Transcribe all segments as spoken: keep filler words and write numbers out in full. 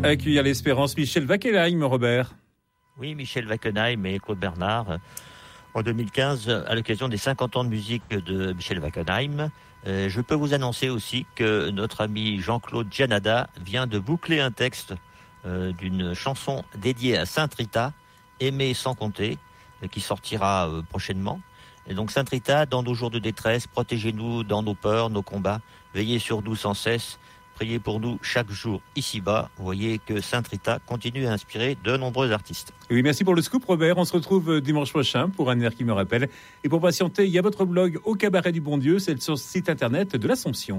Accueillir l'espérance, Michel Wackelheim, Robert. Oui, Michel Wackelheim et Claude Bernard. En deux mille quinze, à l'occasion des cinquante ans de musique de Michel Wackelheim, euh, je peux vous annoncer aussi que notre ami Jean-Claude Gianada vient de boucler un texte euh, d'une chanson dédiée à Sainte Rita, Aimer sans compter, euh, qui sortira euh, prochainement. Et donc Sainte Rita, dans nos jours de détresse, protégez-nous dans nos peurs, nos combats, veillez sur nous sans cesse. Priez pour nous chaque jour ici-bas. Vous voyez que Sainte Rita continue à inspirer de nombreux artistes. Oui, merci pour le scoop, Robert. On se retrouve dimanche prochain pour un air qui me rappelle. Et pour patienter, il y a votre blog Au Cabaret du Bon Dieu. C'est sur le site internet de l'Assomption.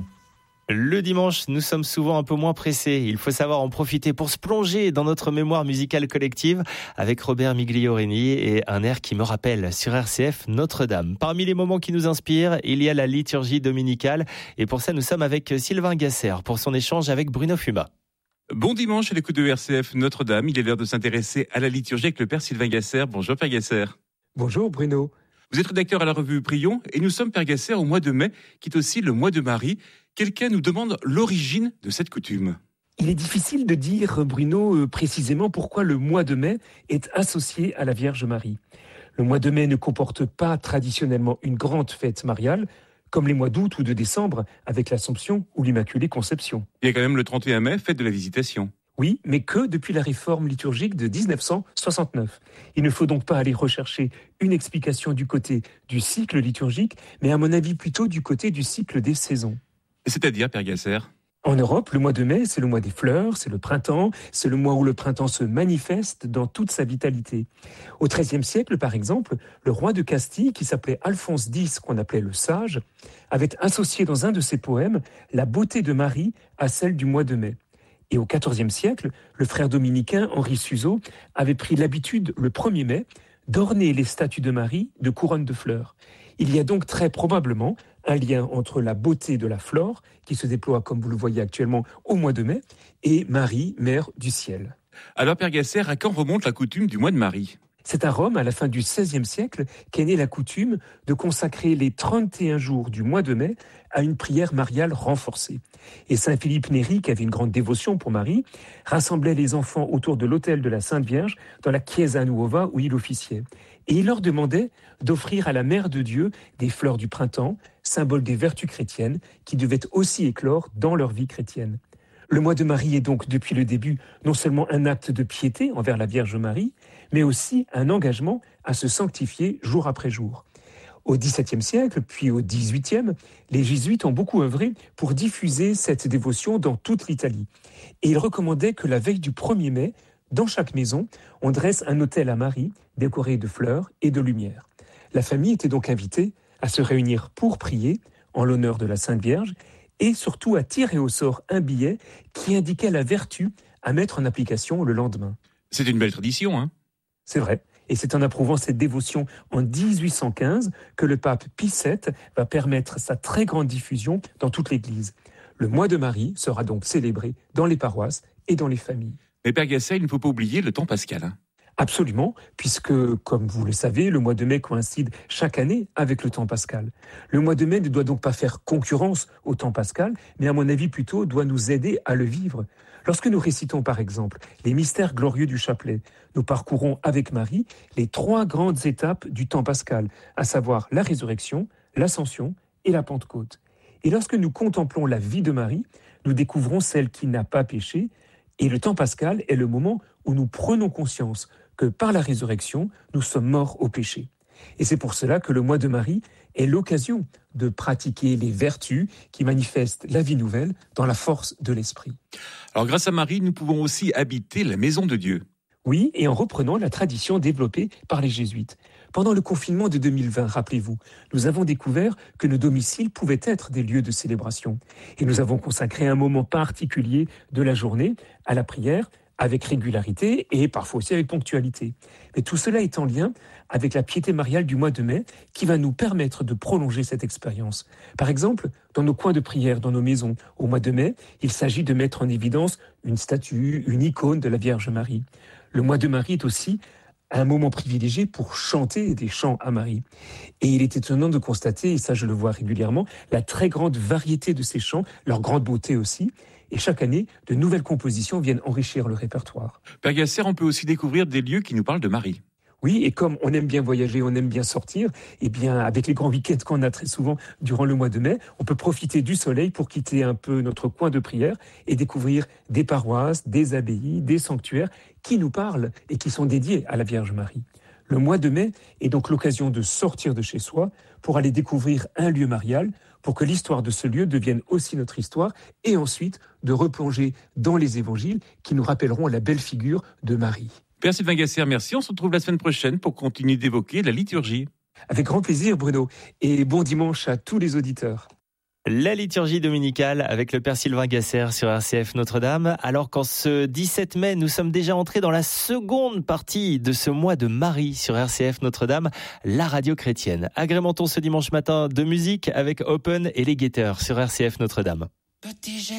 Le dimanche, nous sommes souvent un peu moins pressés. Il faut savoir en profiter pour se plonger dans notre mémoire musicale collective avec Robert Migliorini et un air qui me rappelle sur R C F Notre-Dame. Parmi les moments qui nous inspirent, il y a la liturgie dominicale. Et pour ça, nous sommes avec Sylvain Gasser pour son échange avec Bruno Fuma. Bon dimanche à l'écoute de R C F Notre-Dame. Il est l'heure de s'intéresser à la liturgie avec le Père Sylvain Gasser. Bonjour Père Gasser. Bonjour Bruno. Vous êtes rédacteur à la revue Prions et nous sommes, Père Gasser, au mois de mai, qui est aussi le mois de Marie. Quelqu'un nous demande l'origine de cette coutume. Il est difficile de dire, Bruno, précisément pourquoi le mois de mai est associé à la Vierge Marie. Le mois de mai ne comporte pas traditionnellement une grande fête mariale, comme les mois d'août ou de décembre avec l'Assomption ou l'Immaculée Conception. Il y a quand même le trente et un mai, fête de la Visitation. Oui, mais que depuis la réforme liturgique de dix-neuf cent soixante-neuf. Il ne faut donc pas aller rechercher une explication du côté du cycle liturgique, mais à mon avis plutôt du côté du cycle des saisons. C'est-à-dire, Père Gasser ? En Europe, le mois de mai, c'est le mois des fleurs, c'est le printemps, c'est le mois où le printemps se manifeste dans toute sa vitalité. Au treizième siècle, par exemple, le roi de Castille, qui s'appelait Alphonse X, qu'on appelait le Sage, avait associé dans un de ses poèmes la beauté de Marie à celle du mois de mai. Et au quatorzième siècle, le frère dominicain Henri Suzeau avait pris l'habitude, le premier mai, d'orner les statues de Marie de couronnes de fleurs. Il y a donc très probablement un lien entre la beauté de la flore, qui se déploie, comme vous le voyez actuellement, au mois de mai, et Marie, mère du ciel. Alors, Père Gasser, à quand remonte la coutume du mois de Marie ? C'est à Rome, à la fin du seizième siècle, qu'est née la coutume de consacrer les trente et un jours du mois de mai à une prière mariale renforcée. Et saint Philippe Néri, qui avait une grande dévotion pour Marie, rassemblait les enfants autour de l'autel de la Sainte Vierge dans la Chiesa Nuova où il officiait. Et il leur demandait d'offrir à la Mère de Dieu des fleurs du printemps, symbole des vertus chrétiennes, qui devaient aussi éclore dans leur vie chrétienne. Le mois de Marie est donc, depuis le début, non seulement un acte de piété envers la Vierge Marie, mais aussi un engagement à se sanctifier jour après jour. Au dix-septième siècle, puis au dix-huitième, les jésuites ont beaucoup œuvré pour diffuser cette dévotion dans toute l'Italie. Et ils recommandaient que la veille du premier mai, dans chaque maison, on dresse un autel à Marie, décoré de fleurs et de lumière. La famille était donc invitée à se réunir pour prier, en l'honneur de la Sainte Vierge, et surtout à tirer au sort un billet qui indiquait la vertu à mettre en application le lendemain. C'est une belle tradition, hein ? C'est vrai. Et c'est en approuvant cette dévotion en dix-huit cent quinze que le pape Pie sept va permettre sa très grande diffusion dans toute l'Église. Le mois de Marie sera donc célébré dans les paroisses et dans les familles. Mais Père Gasser, il ne faut pas oublier le temps pascal. Hein. Absolument, puisque, comme vous le savez, le mois de mai coïncide chaque année avec le temps pascal. Le mois de mai ne doit donc pas faire concurrence au temps pascal, mais à mon avis plutôt doit nous aider à le vivre. Lorsque nous récitons par exemple les mystères glorieux du chapelet, nous parcourons avec Marie les trois grandes étapes du temps pascal, à savoir la résurrection, l'ascension et la Pentecôte. Et lorsque nous contemplons la vie de Marie, nous découvrons celle qui n'a pas péché, et le temps pascal est le moment où nous prenons conscience que par la résurrection, nous sommes morts au péché. Et c'est pour cela que le mois de Marie est l'occasion de pratiquer les vertus qui manifestent la vie nouvelle dans la force de l'esprit. Alors grâce à Marie, nous pouvons aussi habiter la maison de Dieu. Oui, et en reprenant la tradition développée par les jésuites. Pendant le confinement de deux mille vingt, rappelez-vous, nous avons découvert que nos domiciles pouvaient être des lieux de célébration. Et nous avons consacré un moment particulier de la journée à la prière, avec régularité et parfois aussi avec ponctualité. Mais tout cela est en lien avec la piété mariale du mois de mai qui va nous permettre de prolonger cette expérience. Par exemple, dans nos coins de prière, dans nos maisons, au mois de mai, il s'agit de mettre en évidence une statue, une icône de la Vierge Marie. Le mois de Marie est aussi un moment privilégié pour chanter des chants à Marie. Et il est étonnant de constater, et ça je le vois régulièrement, la très grande variété de ces chants, leur grande beauté aussi. Et chaque année, de nouvelles compositions viennent enrichir le répertoire. Père Gasser, on peut aussi découvrir des lieux qui nous parlent de Marie. Oui, et comme on aime bien voyager, on aime bien sortir, eh bien, avec les grands week-ends qu'on a très souvent durant le mois de mai, on peut profiter du soleil pour quitter un peu notre coin de prière et découvrir des paroisses, des abbayes, des sanctuaires qui nous parlent et qui sont dédiés à la Vierge Marie. Le mois de mai est donc l'occasion de sortir de chez soi pour aller découvrir un lieu marial, pour que l'histoire de ce lieu devienne aussi notre histoire, et ensuite de replonger dans les évangiles qui nous rappelleront la belle figure de Marie. Père Sylvain Gasser, merci. On se retrouve la semaine prochaine pour continuer d'évoquer la liturgie. Avec grand plaisir, Bruno, et bon dimanche à tous les auditeurs. La liturgie dominicale avec le Père Sylvain Gasser sur R C F Notre-Dame. Alors qu'en ce dix-sept mai, nous sommes déjà entrés dans la seconde partie de ce mois de Marie sur R C F Notre-Dame, la radio chrétienne. Agrémentons ce dimanche matin de musique avec Open et les Guetteurs sur R C F Notre-Dame. Petit